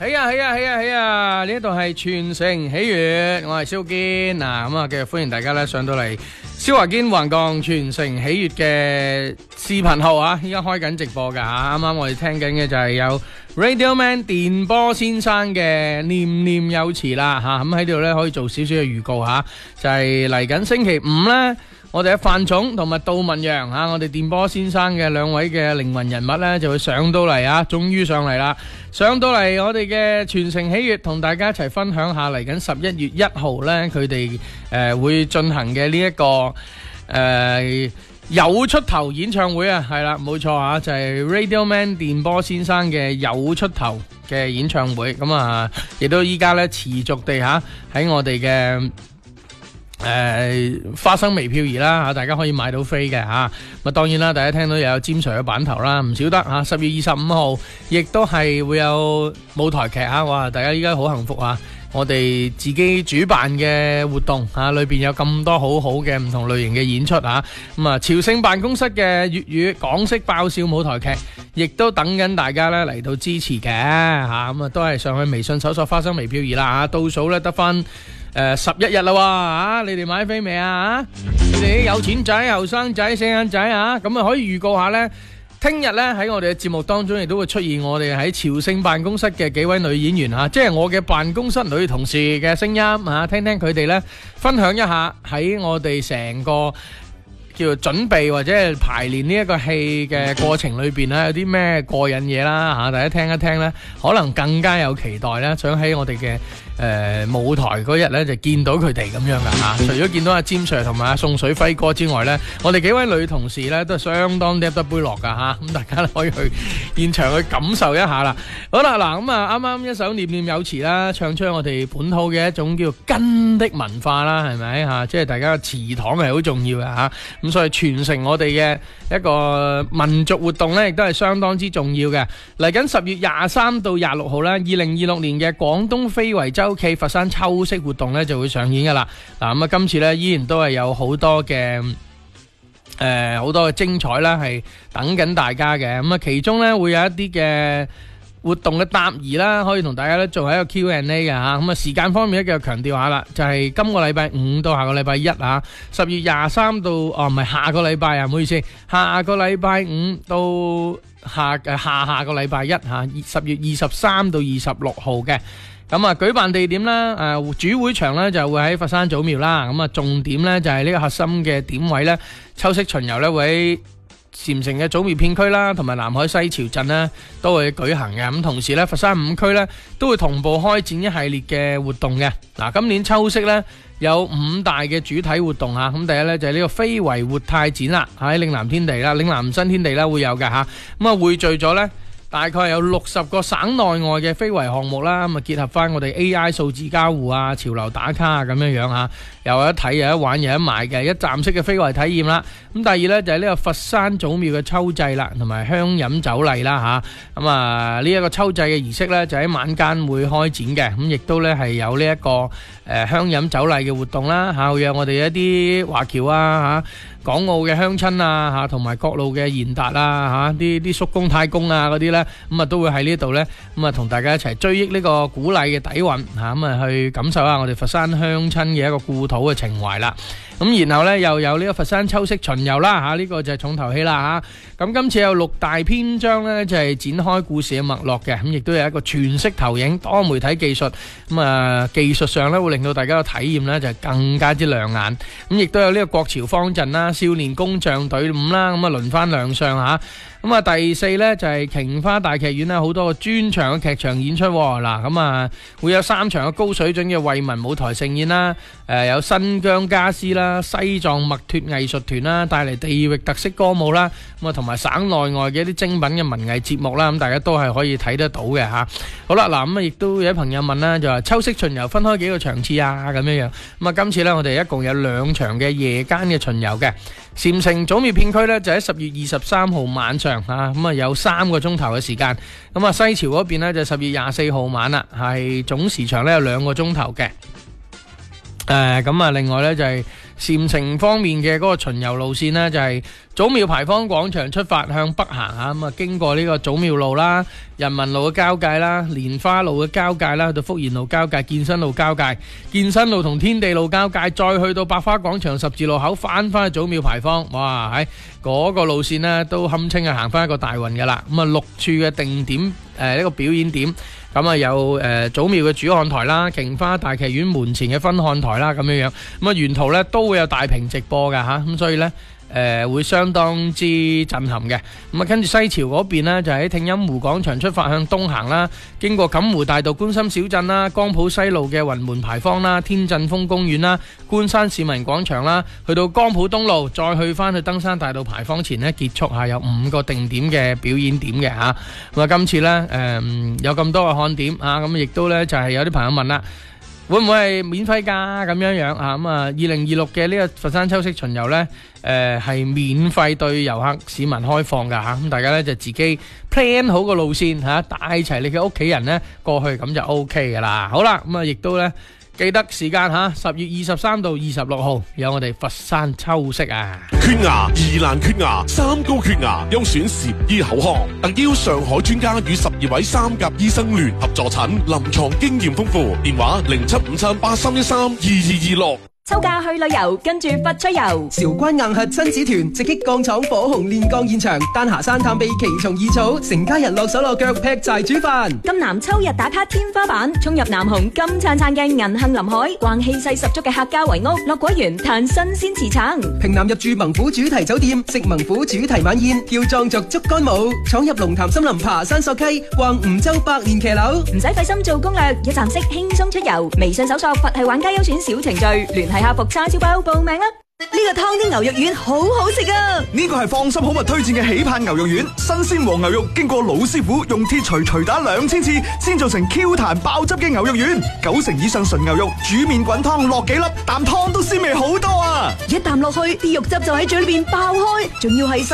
係呢度係全城喜悅，我係蕭堅嗱，咁啊繼續歡迎大家咧上到嚟蕭華堅橫杠全城喜悅嘅視頻號啊，依家開緊直播噶吓，啱啱我哋聽緊嘅就係有 Radio Man 電波先生嘅念念有詞啦吓，咁喺度咧可以做少少嘅預告吓，就係嚟緊星期五咧。我哋嘅范總同埋杜文陽吓，我哋電波先生嘅兩位嘅靈魂人物咧，就會上到嚟啊！終於上嚟啦，上到嚟我哋嘅全城喜悅，同大家一齊分享下嚟緊11月1號咧，佢哋會進行嘅呢一個有出頭演唱會啊，係啦，冇錯啊，就係 Radio Man 電波先生嘅有出頭嘅演唱會，咁啊，亦都依家咧持續地吓喺我哋嘅。花生微漂移啦吓，大家可以買到飛嘅吓。咁當然啦，大家聽到又有詹 Sir 嘅版頭啦，唔少得吓。10月25號亦都係會有舞台劇吓，哇！大家依家好幸福啊！我哋自己主辦嘅活動吓，裏邊有咁多好好嘅唔同類型嘅演出吓。咁啊，朝聖辦公室嘅粵語港式爆笑舞台劇，亦都等緊大家咧嚟到支持嘅吓。咁啊，都係上去微信搜索花生微漂移啦吓，倒數咧得翻。11日啦喎，你哋買飛未啊？你哋啲有錢仔、後生仔、死眼仔啊，咁啊可以預告下呢。聽日呢，喺我哋嘅節目當中亦都會出現我哋喺朝聖辦公室嘅幾位女演員啊，即係我嘅辦公室女同事嘅聲音啊，聽聽佢哋呢分享一下喺我哋成個叫做準備或者係排練呢一個戲嘅過程裏邊咧，有啲咩過癮嘢啦吓，大家聽一聽呢，可能更加有期待啦，想喺我哋嘅舞台嗰日咧就見到佢哋咁樣噶吓，除咗見到阿詹 Sir 同埋阿宋水輝哥之外咧，我哋幾位女同事咧都係相當嗒得杯落噶吓，咁大家可以去現場去感受一下啦。好啦，嗱咁啊，啱啱一首念念有詞啦，唱出我哋本土嘅一種叫根的文化啦，係咪吓？即係大家嘅祠堂係好重要嘅吓，咁所以傳承我哋嘅一個民族活動咧，亦都係相當之重要嘅。嚟緊10月23到26號咧，2026年嘅廣東非遺周暨佛山秋式活動咧就會上演噶啦。嗱咁啊，今次咧依然都係有好多嘅好多嘅精彩啦，係等緊大家嘅。咁啊，其中咧會有一啲嘅活動嘅答疑啦，可以同大家咧做一個 Q&A 嘅吓。咁啊，時間方面咧繼續強調下啦，就係今個禮拜5到下個禮拜1啊，10月23到唔係下個禮拜啊，唔好意思，下個禮拜5到下個禮拜1吓，10月23到26號嘅。咁啊，舉辦地點啦，主會場咧就會喺佛山祖廟啦。咁啊，重點咧就係呢個核心嘅點位咧，秋式巡遊咧會喺禪城嘅祖廟片區啦，同埋南海西樵鎮呢都會舉行嘅。咁同時咧，佛山5區咧都會同步開展一系列嘅活動嘅。嗱，今年秋式咧有5大嘅主體活動啊。咁第一咧就係呢個非遺活態展啦，喺嶺南天地啦、嶺南新天地啦會有嘅吓。咁啊，匯聚咗咧大概有60個省內外嘅非遺項目啦，咁啊結合翻我哋 AI 數字交互啊、潮流打卡啊咁樣樣吓，又有得睇、有得玩、有得買嘅一站式嘅非遺體驗啦。咁第二呢，就係呢個佛山祖廟嘅秋祭啦，同埋香飲酒禮啦吓。咁啊呢一個秋祭嘅儀式呢，就喺晚間會開展嘅，咁亦都呢係有呢一個香飲酒禮嘅活動啦吓，會有我哋一啲華僑啊吓。港澳嘅鄉親啊吓，同埋各路嘅賢達啊吓，啲叔公太公啊嗰啲咧，咁啊都會喺呢度咧，咁啊同大家一齊追憶呢個古禮嘅底蘊吓，咁啊去感受下我哋佛山鄉親嘅一個故土嘅情懷啦。咁然後咧又有呢個佛山秋式巡遊啦吓，呢個就係重頭戲啦吓。咁今次有6大篇章咧，就係展開故事嘅脈絡嘅，咁亦都有一個全息投影多媒體技術，咁啊技術上咧會令到大家嘅體驗咧就更加之亮眼。咁亦都有呢個國潮方陣啦、少年工匠隊伍啦，咁啊輪番亮相吓。咁啊第4呢，就係瓊花大劇院啦，好多個專場嘅劇場演出。嗱咁啊會有3場嘅高水準嘅惠民舞台盛宴啦，有新疆家私啦、西藏墨脱藝術團啦，帶嚟地域特色歌舞啦，咁啊同埋省內外嘅一啲精品嘅文藝節目啦，咁大家都係可以睇得到嘅吓。好啦，嗱咁啊亦都有啲朋友問啦，就話秋式巡遊分開幾個場次啊咁樣樣。咁啊今次呢，我哋一共有2場嘅夜間嘅巡遊嘅。禪城祖廟片區呢，就喺10月23號晚上吓，咁啊有3個鐘頭嘅時間。咁啊西樵嗰邊呢，就10月24號晚啦，係總時長呢有2個鐘頭嘅。咁啊另外呢，就係禪城方面嘅嗰個巡遊路線呢，就係祖廟牌坊廣場出發向北行啊，咁啊經過呢個祖廟路啦、人民路嘅交界啦、蓮花路嘅交界啦，去到福賢路交界、健身路交界、健身路同天地路交界，再去到百花廣場十字路口，翻去祖廟牌坊。哇，喺嗰個路線呢都堪稱係行翻一個大運噶啦。咁啊6處嘅定點呢個表演點，咁啊有祖廟嘅主看台啦、瓊花大劇院門前嘅分看台啦，咁樣樣。咁啊沿途呢都會有大屏直播噶吓，咁所以呢會相當之震撼嘅。咁啊跟住西樵嗰邊呢，就喺聽音湖廣場出發向東行啦，經過錦湖大道觀心小鎮啦、江浦西路嘅雲門牌坊啦、天鎮峰公園啦、觀山市民廣場啦，去到江浦東路，再去翻去登山大道牌坊前呢，結束下有5個定點嘅表演點嘅吓。咁啊今次呢，有咁多個看點啊，咁亦都呢，就係有啲朋友問啦，會唔會係免費㗎咁樣樣啊？咁啊，2026嘅呢個佛山秋式巡遊呢，係免費對遊客市民開放㗎嚇。咁大家呢就自己 plan 好個路線嚇，帶齊你嘅屋企人呢過去，咁就 OK 㗎啦。好啦，咁啊亦都呢記得時間嚇，10月23到26號有我哋佛山秋式啊。 缺牙、疑難缺牙、三高缺牙，優選禪醫口腔，特邀上海專家與12位三甲醫生聯合助診，臨床經驗豐富。電話075783132226。 秋假去旅遊，跟住佛出遊。 韶關硬核親子團直擊鋼廠火紅煉鋼現場，丹霞山探秘奇蟲異草，成家人落手落腳劈柴煮飯。 金南秋日打卡天花板，衝入南紅金燦燦嘅銀杏林海，逛氣勢十足嘅客家圍屋，落果園嘆新鮮茨橙。 平南入住猛虎主題酒店，食猛虎主題晚宴，叫壯族竹竿舞，闖入龍潭森林爬山索溪，逛梧州百年騎樓。唔使費心做攻略，一站式輕鬆出遊。微信搜索佛系玩家優選小程序，聯繫客服叉燒包報名啦！ 呢個湯啲牛肉丸好好食啊！ 呢個係放心好物推薦嘅喜盼牛肉丸，新鮮黃牛肉經過老師傅用鐵錘錘打2000次，先做成 Q 彈爆汁嘅牛肉丸。90%以上純牛肉，煮麵滾湯落幾粒，啖湯都鮮味好多啊！ 一啖落去，啲肉汁就喺嘴裏邊爆開，仲要係